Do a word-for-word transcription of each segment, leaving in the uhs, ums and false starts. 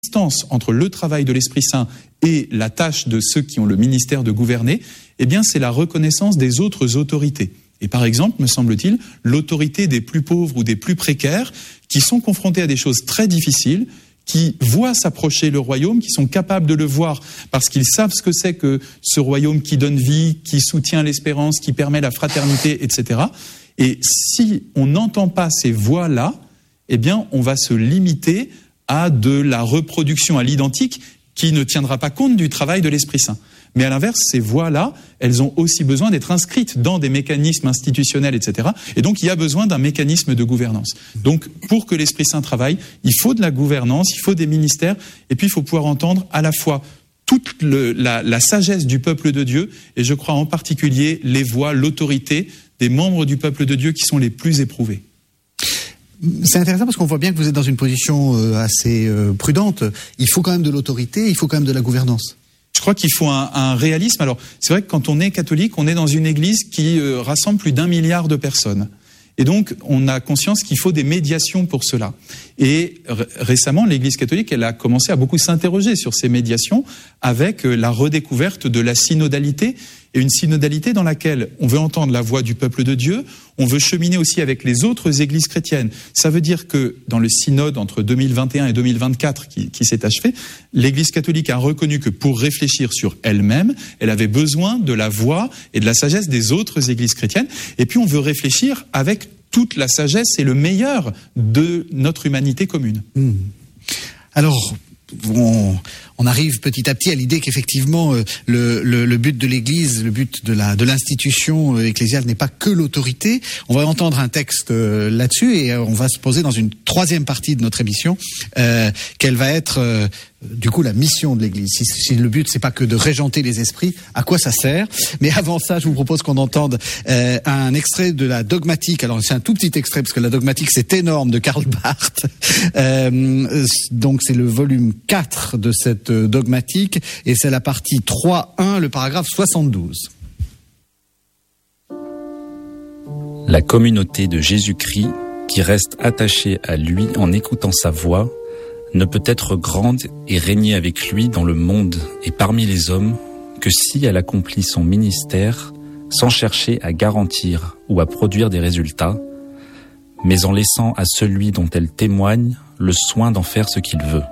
distance entre le travail de l'Esprit Saint et la tâche de ceux qui ont le ministère de gouverner, eh bien, c'est la reconnaissance des autres autorités. Et par exemple, me semble-t-il, l'autorité des plus pauvres ou des plus précaires qui sont confrontés à des choses très difficiles, qui voient s'approcher le royaume, qui sont capables de le voir parce qu'ils savent ce que c'est que ce royaume qui donne vie, qui soutient l'espérance, qui permet la fraternité, et cetera. Et si on n'entend pas ces voix-là, eh bien, on va se limiter à de la reproduction à l'identique qui ne tiendra pas compte du travail de l'Esprit Saint. Mais à l'inverse, ces voix-là, elles ont aussi besoin d'être inscrites dans des mécanismes institutionnels, et cetera. Et donc, il y a besoin d'un mécanisme de gouvernance. Donc, pour que l'Esprit Saint travaille, il faut de la gouvernance, il faut des ministères, et puis il faut pouvoir entendre à la fois toute le, la, la sagesse du peuple de Dieu, et je crois en particulier les voix, l'autorité des membres du peuple de Dieu qui sont les plus éprouvés. C'est intéressant parce qu'on voit bien que vous êtes dans une position assez prudente. Il faut quand même de l'autorité, il faut quand même de la gouvernance. Je crois qu'il faut un, un réalisme. Alors, c'est vrai que quand on est catholique, on est dans une église qui euh, rassemble plus d'un milliard de personnes. Et donc, on a conscience qu'il faut des médiations pour cela. Et r- récemment, l'Église catholique, elle a commencé à beaucoup s'interroger sur ces médiations avec euh, la redécouverte de la synodalité, et une synodalité dans laquelle on veut entendre la voix du peuple de Dieu, on veut cheminer aussi avec les autres églises chrétiennes. Ça veut dire que dans le synode entre deux mille vingt et un et deux mille vingt-quatre qui, qui s'est achevé, l'Église catholique a reconnu que pour réfléchir sur elle-même, elle avait besoin de la voix et de la sagesse des autres églises chrétiennes. Et puis on veut réfléchir avec toute la sagesse et le meilleur de notre humanité commune. Mmh. Alors, on, on arrive petit à petit à l'idée qu'effectivement euh, le, le, le but de l'Église, le but de la de l'institution euh, ecclésiale n'est pas que l'autorité. On va entendre un texte euh, là-dessus et euh, on va se poser dans une troisième partie de notre émission euh, quelle va être euh, du coup la mission de l'Église. Si, si le but c'est pas que de régenter les esprits, à quoi ça sert? Mais avant ça, je vous propose qu'on entende euh, un extrait de la dogmatique. Alors c'est un tout petit extrait parce que la dogmatique c'est énorme de Karl Barth. Euh, donc c'est le volume quatre de cette dogmatique et c'est la partie trois un, le paragraphe soixante-douze. La communauté de Jésus-Christ qui reste attachée à lui en écoutant sa voix ne peut être grande et régner avec lui dans le monde et parmi les hommes que si elle accomplit son ministère sans chercher à garantir ou à produire des résultats, mais en laissant à celui dont elle témoigne le soin d'en faire ce qu'il veut.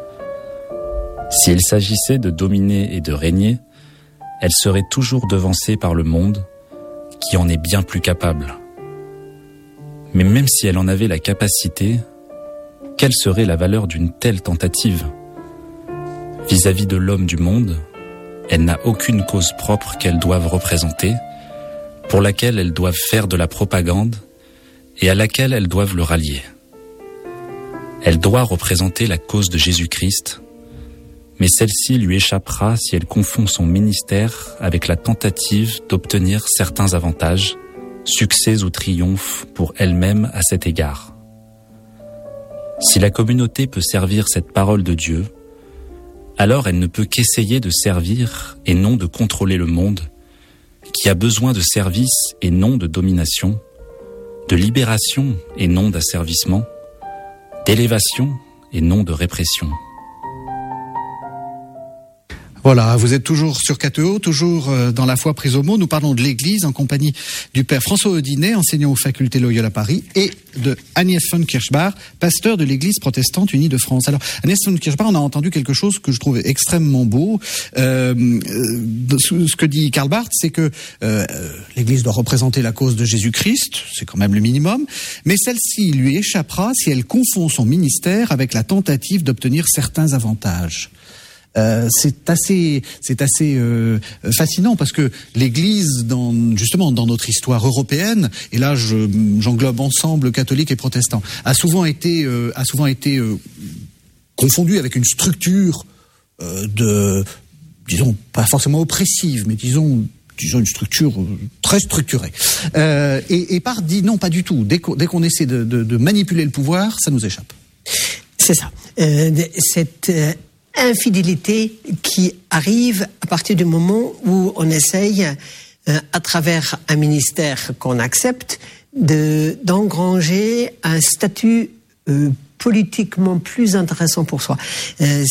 S'il s'agissait de dominer et de régner, elle serait toujours devancée par le monde, qui en est bien plus capable. Mais même si elle en avait la capacité, quelle serait la valeur d'une telle tentative ? Vis-à-vis de l'homme du monde, elle n'a aucune cause propre qu'elle doive représenter, pour laquelle elles doivent faire de la propagande et à laquelle elles doivent le rallier. Elle doit représenter la cause de Jésus-Christ, mais celle-ci lui échappera si elle confond son ministère avec la tentative d'obtenir certains avantages, succès ou triomphes pour elle-même à cet égard. Si la communauté peut servir cette parole de Dieu, alors elle ne peut qu'essayer de servir et non de contrôler le monde, qui a besoin de service et non de domination, de libération et non d'asservissement, d'élévation et non de répression. Voilà, vous êtes toujours sur K T O, toujours dans la foi prise au mot. Nous parlons de l'Église en compagnie du père François Audinet, enseignant aux facultés Loyola Paris, et de Agnès von Kirchbach, pasteur de l'Église protestante unie de France. Alors, Agnès von Kirchbach, on a entendu quelque chose que je trouve extrêmement beau. Euh, ce que dit Karl Barth, c'est que euh, l'Église doit représenter la cause de Jésus-Christ, c'est quand même le minimum, mais celle-ci lui échappera si elle confond son ministère avec la tentative d'obtenir certains avantages. Euh, c'est assez, c'est assez euh, fascinant parce que l'Église, dans, justement dans notre histoire européenne, et là je, j'englobe ensemble catholiques et protestants, a souvent été, euh, a souvent été euh, confondue avec une structure euh, de, disons pas forcément oppressive, mais disons. disons une structure très structurée. Euh, et, et Barth dit non, pas du tout. Dès qu'on, dès qu'on essaie de, de, de manipuler le pouvoir, ça nous échappe. C'est ça. Euh, cette euh, infidélité qui arrive à partir du moment où on essaye, euh, à travers un ministère qu'on accepte, de, d'engranger un statut euh, politiquement plus intéressant pour soi. Euh,